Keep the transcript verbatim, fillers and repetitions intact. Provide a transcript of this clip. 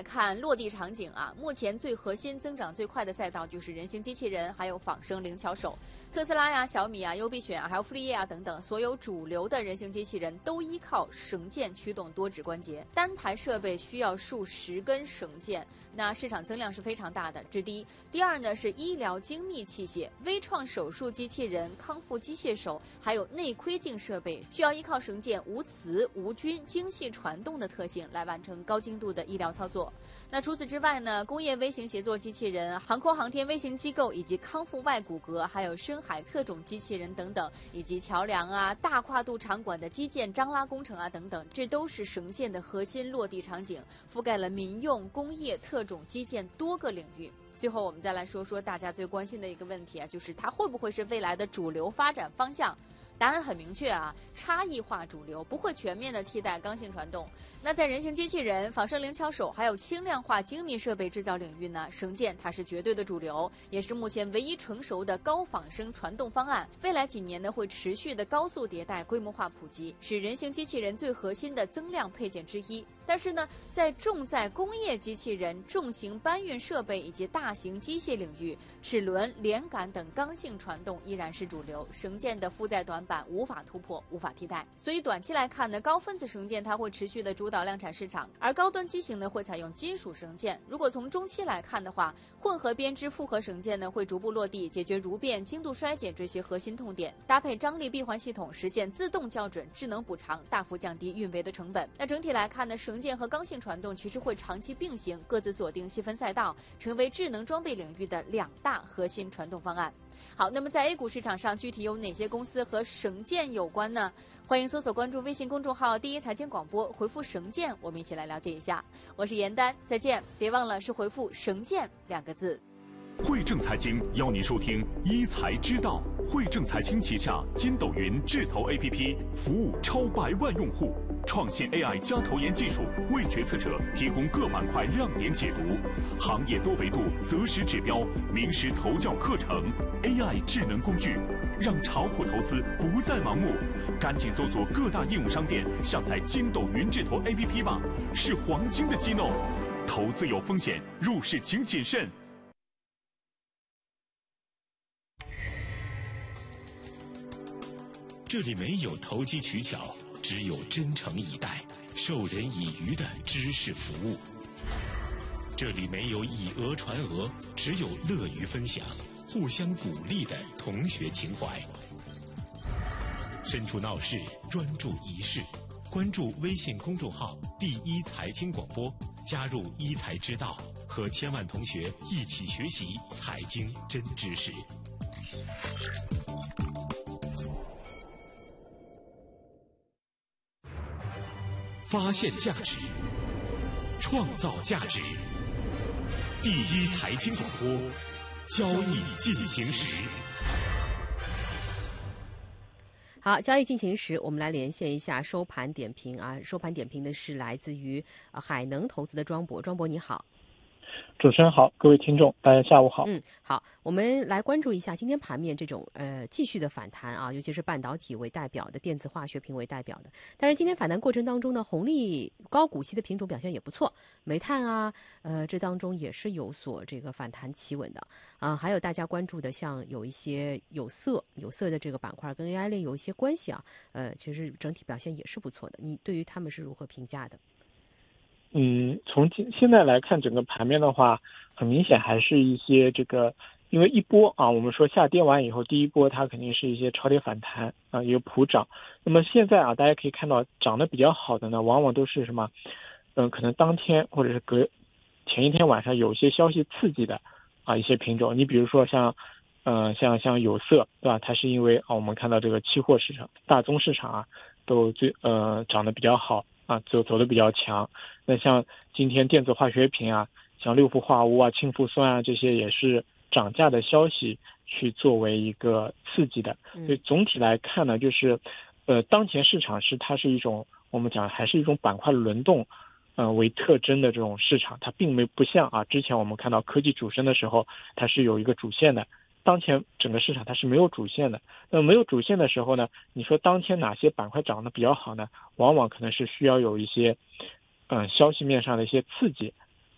看落地场景啊，目前最核心、增长最快的赛道就是人形机器人，还有仿生灵巧手。特斯拉呀、小米啊、优必选啊，还有傅立叶啊等等，所有主流的人形机器人都依靠绳件驱动多指关节，单台设备需要数十根绳件，那市场增量是非常大的。这第一。第二呢是医疗精密器械，微创手术机器人、康复机械手，还有内窥镜设备，需要依靠绳件无磁、无菌、精细传动的特性来完成高精度的医疗操作。那除此之外呢，工业微型协作机器人、航空航天微型机构以及康复外骨骼，还有深海特种机器人等等，以及桥梁啊、大跨度场馆的基建张拉工程啊等等，这都是绳件的核心落地场景，覆盖了民用、工业、特种基建多个领域。最后我们再来说说大家最关心的一个问题啊，就是它会不会是未来的主流发展方向？答案很明确啊，差异化主流，不会全面的替代刚性传动。那在人形机器人、仿生灵巧手还有轻量化精密设备制造领域呢，绳件它是绝对的主流，也是目前唯一成熟的高仿生传动方案。未来几年呢，会持续的高速迭代、规模化普及，是人形机器人最核心的增量配件之一。但是呢，在重载工业机器人、重型搬运设备以及大型机械领域，齿轮、连杆等刚性传动依然是主流，绳件的负载短板无法突破、无法替代。所以短期来看呢，高分子绳件它会持续的主导量产市场，而高端机型呢会采用金属绳件。如果从中期来看的话，混合编织复合绳件呢会逐步落地，解决如变、精度衰减这些核心痛点，搭配张力闭环系统，实现自动校准、智能补偿，大幅降低运维的成本。那整体来看呢，绳件和刚性传动其实会长期并行，各自锁定细分赛道，成为智能装备领域的两大核心传动方案。好，那么在 A 股市场上，具体有哪些公司和绳件有关呢？欢迎搜索关注微信公众号第一财经广播，回复绳件，我们一起来了解一下。我是严丹，再见，别忘了是回复绳件两个字。 汇正财经邀您收听一财之道。汇正财经旗下筋斗云智投 A P P 服务超百万用户，创新 A I 加投研技术，为决策者提供各板块亮点解读，行业多维度择时指标，名师投教课程 ，A I 智能工具，让炒股投资不再盲目。赶紧搜索各大应用商店，下载筋斗云智投 A P P 吧，是黄金的机弄。投资有风险，入市请谨慎。 这里没有投机取巧，只有真诚以待、授人以渔的知识服务。这里没有以讹传讹，只有乐于分享、互相鼓励的同学情怀。身处闹市，专注一事。关注微信公众号“第一财经广播”，加入一财之道，和千万同学一起学习财经真知识。发现价值，创造价值。第一财经广播，交易进行时。 好，交易进行时，我们来连线一下收盘点评啊。收盘点评的是来自于呃海能投资的庄博，庄博你好。 主持人好，各位听众，大家下午好。 嗯，好，我们来关注一下今天盘面这种呃继续的反弹啊，尤其是半导体为代表的、电子化学品为代表的。但是今天反弹过程当中呢，红利高股息的品种表现也不错，煤炭啊，呃，这当中也是有所这个反弹企稳的啊。还有大家关注的，像有一些有色、有色的这个板块跟 A I 类有一些关系啊，呃，其实整体表现也是不错的。你对于他们是如何评价的？ 嗯，从现在来看整个盘面的话，很明显还是一些这个，因为一波啊，我们说下跌完以后，第一波它肯定是一些超跌反弹啊，一个普涨。那么现在啊，大家可以看到涨得比较好的呢，往往都是什么，嗯、呃，可能当天或者是隔前一天晚上有些消息刺激的啊一些品种。你比如说像，呃，像像有色，对吧？它是因为啊，我们看到这个期货市场、大宗市场啊，都最呃涨得比较好。啊，走走的比较强。那像今天电子化学品啊，像六氟化钨啊、氢氟酸啊，这些也是涨价的消息去作为一个刺激的。所以总体来看呢，就是呃，当前市场是它是一种我们讲还是一种板块轮动呃为特征的这种市场，它并没不像啊之前我们看到科技主升的时候，它是有一个主线的。当前整个市场它是没有主线的，那么没有主线的时候呢，你说当前哪些板块涨得比较好呢？往往可能是需要有一些，嗯、呃，消息面上的一些刺激